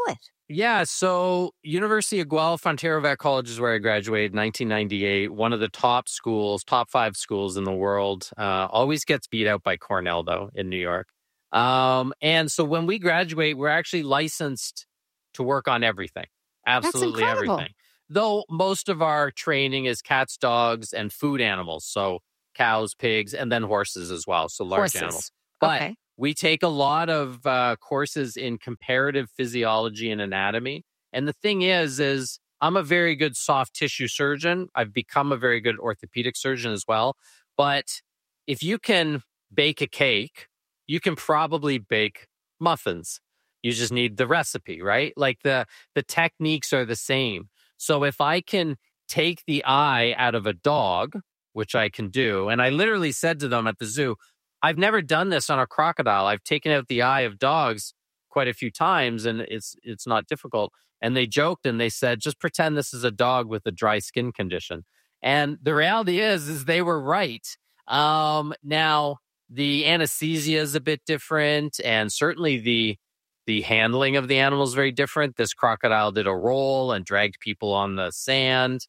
Yeah, so University of Guelph, Ontario Vet College is where I graduated in nineteen ninety-eight. One of the top schools, top five schools in the world. Uh, always gets beat out by Cornell, though, in New York. Um, and so when we graduate, we're actually licensed to work on everything. Absolutely everything. Though most of our training is cats, dogs, and food animals. So cows, pigs, and then horses as well. So large Horses. animals. But Okay. we take a lot of uh, courses in comparative physiology and anatomy. And the thing is, is I'm a very good soft tissue surgeon. I've become a very good orthopedic surgeon as well. But if you can bake a cake, you can probably bake muffins. You just need the recipe, right? Like the the techniques are the same. So if I can take the eye out of a dog, which I can do, and I literally said to them at the zoo, I've never done this on a crocodile. I've taken out the eye of dogs quite a few times, and it's it's not difficult. And they joked and they said, just pretend this is a dog with a dry skin condition. And the reality is, is they were right. Um, now, the anesthesia is a bit different, and certainly the the handling of the animal is very different. This crocodile did a roll and dragged people on the sand.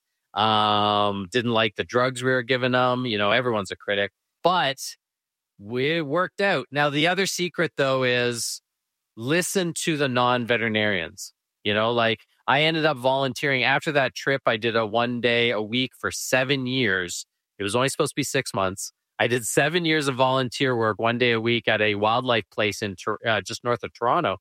Um, didn't like the drugs we were giving them. You know, everyone's a critic. But we worked out. Now, the other secret, though, is listen to the non-veterinarians. You know, like I ended up volunteering after that trip. I did a one day a week for seven years. It was only supposed to be six months. I did seven years of volunteer work, one day a week at a wildlife place in uh, just north of Toronto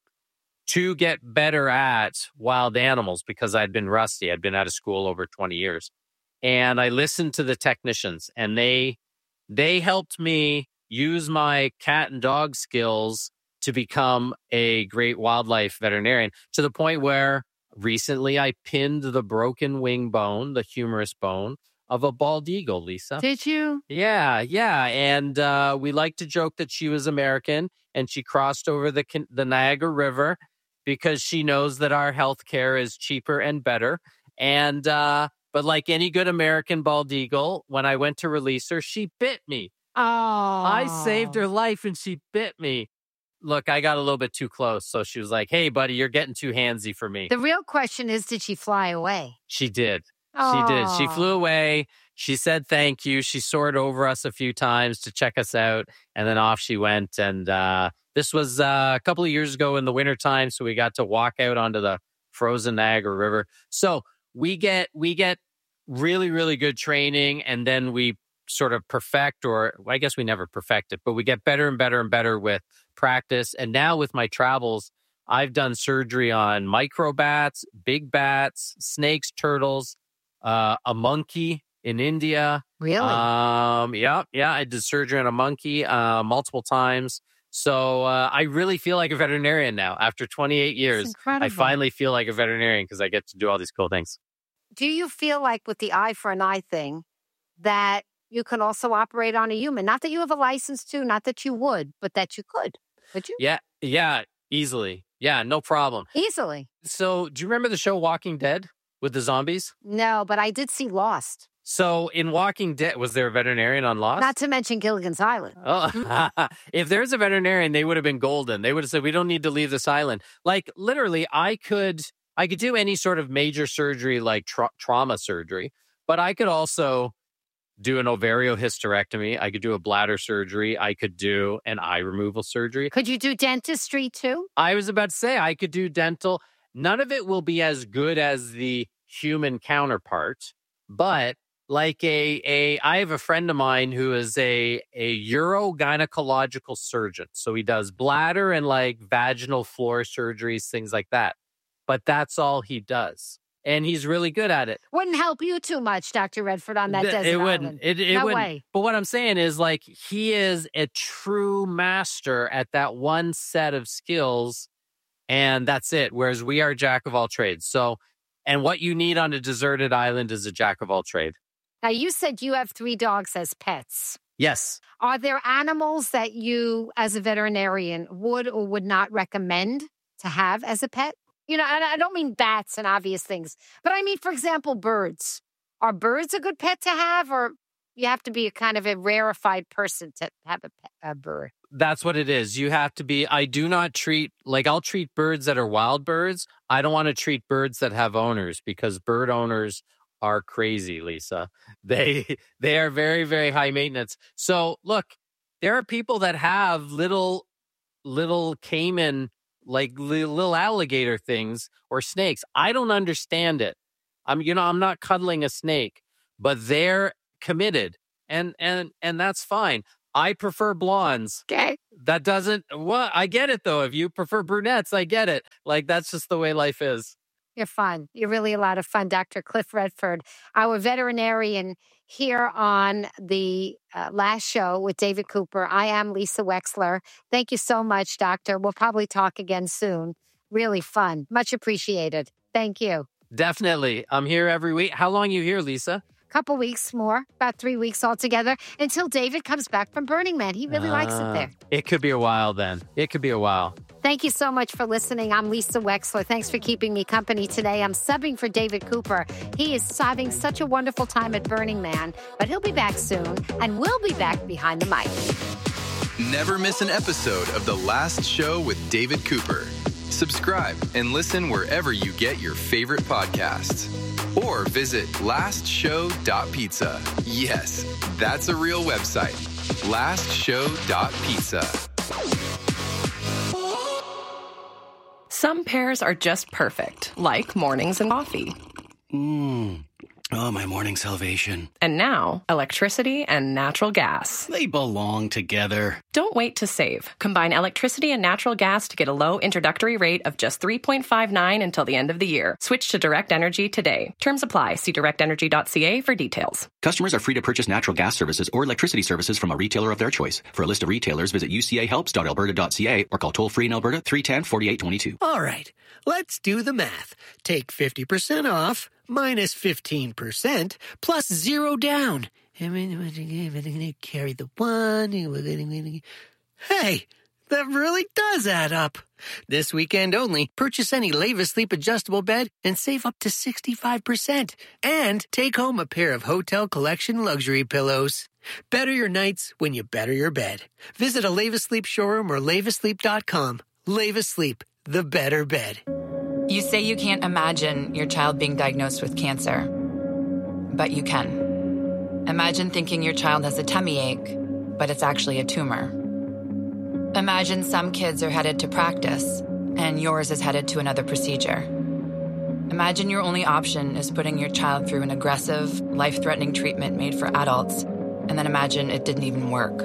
to get better at wild animals because I'd been rusty. I'd been out of school over twenty years. And I listened to the technicians, and they they helped me use my cat and dog skills to become a great wildlife veterinarian, to the point where recently I pinned the broken wing bone, the humerus bone, of a bald eagle, Lisa. Did you? Yeah, yeah. And uh, we like to joke that she was American and she crossed over the the Niagara River because she knows that our healthcare is cheaper and better. And uh, but like any good American bald eagle, when I went to release her, she bit me. Oh, I saved her life and she bit me. Look, I got a little bit too close. So she was like, hey, buddy, you're getting too handsy for me. The real question is, did she fly away? She did. Oh. She did. She flew away. She said thank you. She soared over us a few times to check us out. And then off she went. And uh, this was uh, a couple of years ago in the wintertime. So we got to walk out onto the frozen Niagara River. So we get we get really, really good training. And then we sort of perfect, or I guess we never perfect it, but we get better and better and better with practice. And now with my travels, I've done surgery on micro bats, big bats, snakes, turtles, uh, a monkey in India. Really? Um, yeah, yeah. I did surgery on a monkey uh, multiple times. So uh, I really feel like a veterinarian now. After twenty-eight years, I finally feel like a veterinarian because I get to do all these cool things. Do you feel like with the eye for an eye thing that you can also operate on a human? Not that you have a license to, not that you would, but that you could. Could you? Yeah, yeah, easily. Yeah, no problem. Easily. So do you remember the show Walking Dead with the zombies? No, but I did see Lost. So in Walking Dead, was there a veterinarian on Lost? Not to mention Gilligan's Island. Oh, if there's a veterinarian, they would have been golden. They would have said, we don't need to leave this island. Like literally, I could, I could do any sort of major surgery like tra- trauma surgery, but I could also do an ovariohysterectomy. I could do a bladder surgery. I could do an eye removal surgery. Could you do dentistry too? I was about to say I could do dental. None of it will be as good as the human counterpart, but like a, a I have a friend of mine who is a, a urogynecological surgeon. So he does bladder and like vaginal floor surgeries, things like that. But that's all he does. And he's really good at it. Wouldn't help you too much, Doctor Redford, on that Th- desert It island. wouldn't. It, it no wouldn't. way. But what I'm saying is, like, he is a true master at that one set of skills, and that's it. Whereas we are jack of all trades. So, and what you need on a deserted island is a jack of all trade. Now, you said you have three dogs as pets. Yes. Are there animals that you, as a veterinarian, would or would not recommend to have as a pet? You know, and I don't mean bats and obvious things, but I mean, for example, birds. Are birds a good pet to have, or you have to be a kind of a rarefied person to have a, pet, a bird? That's what it is. You have to be, I do not treat, like I'll treat birds that are wild birds. I don't want to treat birds that have owners because bird owners are crazy, Lisa. They, they are very, very high maintenance. So look, there are people that have little, little caiman, like little alligator things or snakes. I don't understand it. I'm, you know, I'm not cuddling a snake, but they're committed and, and, and that's fine. I prefer blondes. Okay. That doesn't, what? I get it though. If you prefer brunettes, I get it. Like, that's just the way life is. You're fun. You're really a lot of fun, Doctor Cliff Redford, our veterinarian here on the uh, last show with David Cooper. I am Lisa Wexler. Thank you so much, Doctor. We'll probably talk again soon. Really fun. Much appreciated. Thank you. Definitely. I'm here every week. How long are you here, Lisa? Couple weeks more, about three weeks altogether, until David comes back from Burning Man. He really uh, likes it there. It could be a while then. It could be a while. Thank you so much for listening. I'm Lisa Wexler. Thanks for keeping me company today. I'm subbing for David Cooper. He is having such a wonderful time at Burning Man, but he'll be back soon, and we'll be back behind the mic. Never miss an episode of The Last Show with David Cooper. Subscribe and listen wherever you get your favorite podcasts. Or visit last show dot pizza. Yes, that's a real website. last show dot pizza. Some pairs are just perfect, like mornings and coffee. Mmm. Oh, my morning salvation. And now, electricity and natural gas. They belong together. Don't wait to save. Combine electricity and natural gas to get a low introductory rate of just three point five nine until the end of the year. Switch to Direct Energy today. Terms apply. See direct energy dot c a for details. Customers are free to purchase natural gas services or electricity services from a retailer of their choice. For a list of retailers, visit u c a helps dot alberta dot c a or call toll-free in Alberta three one zero, four eight two two. All right, let's do the math. Take fifty percent off minus fifteen percent plus zero down. Carry the one. Hey, that really does add up. This weekend only, purchase any Leva Sleep adjustable bed and save up to sixty-five percent. And take home a pair of Hotel Collection luxury pillows. Better your nights when you better your bed. Visit a Leva Sleep showroom or leva sleep dot com. Leva Sleep, the better bed. You say you can't imagine your child being diagnosed with cancer, but you can. Imagine thinking your child has a tummy ache, but it's actually a tumor. Imagine some kids are headed to practice, and yours is headed to another procedure. Imagine your only option is putting your child through an aggressive, life-threatening treatment made for adults, and then imagine it didn't even work.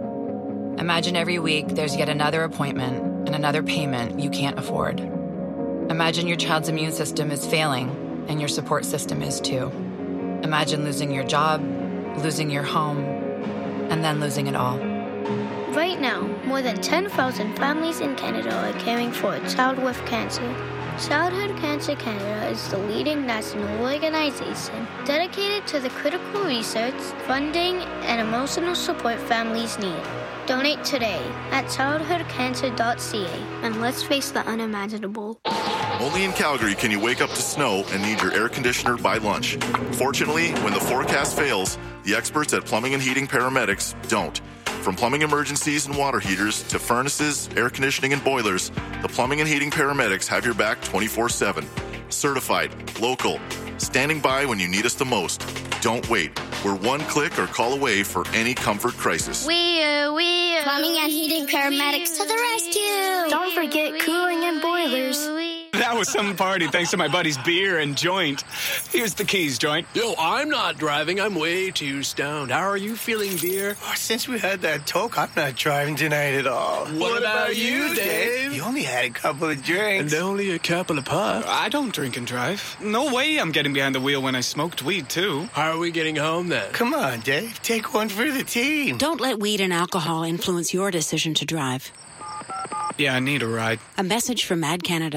Imagine every week there's yet another appointment and another payment you can't afford. Imagine your child's immune system is failing, and your support system is too. Imagine losing your job, losing your home, and then losing it all. Right now, more than ten thousand families in Canada are caring for a child with cancer. Childhood Cancer Canada is the leading national organization dedicated to the critical research, funding, and emotional support families need. Donate today at childhood cancer dot c a and let's face the unimaginable. Only in Calgary can you wake up to snow and need your air conditioner by lunch. Fortunately, when the forecast fails, the experts at Plumbing and Heating Paramedics don't. From plumbing emergencies and water heaters to furnaces, air conditioning, and boilers, the Plumbing and Heating Paramedics have your back twenty-four seven. Certified, local, standing by when you need us the most. Don't wait. We're one click or call away for any comfort crisis. We, uh, we, uh, Plumbing and Heating Paramedics to the rescue! Don't forget cooling and boilers. That was some party thanks to my buddy's beer and joint. Here's the keys, joint. Yo, I'm not driving. I'm way too stoned. How are you feeling, beer? Oh, since we had that talk, I'm not driving tonight at all. What, what about, about you, Dave? You only had a couple of drinks. And only a couple of puffs. I don't drink and drive. No way I'm getting behind the wheel when I smoked weed, too. How are we getting home, then? Come on, Dave. Take one for the team. Don't let weed and alcohol influence your decision to drive. Yeah, I need a ride. A message from Mad Canada.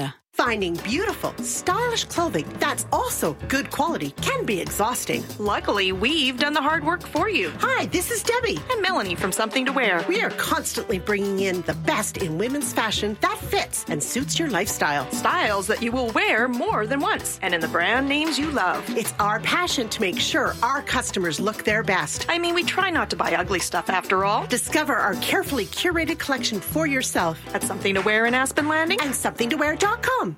Finding beautiful, stylish clothing that's also good quality can be exhausting. Luckily, we've done the hard work for you. Hi, this is Debbie. And Melanie from Something to Wear. We are constantly bringing in the best in women's fashion that fits and suits your lifestyle. Styles that you will wear more than once, and in the brand names you love. It's our passion to make sure our customers look their best. I mean, we try not to buy ugly stuff after all. Discover our carefully curated collection for yourself at Something to Wear in Aspen Landing and something to wear dot com.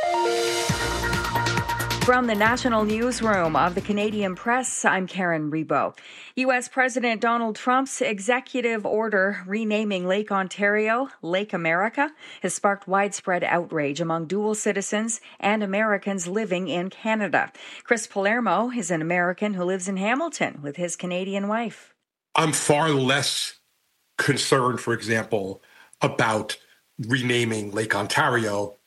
From the National Newsroom of the Canadian Press, I'm Karen Rebo. U S President Donald Trump's executive order renaming Lake Ontario Lake America has sparked widespread outrage among dual citizens and Americans living in Canada. Chris Palermo is an American who lives in Hamilton with his Canadian wife. I'm far less concerned, for example, about renaming Lake Ontario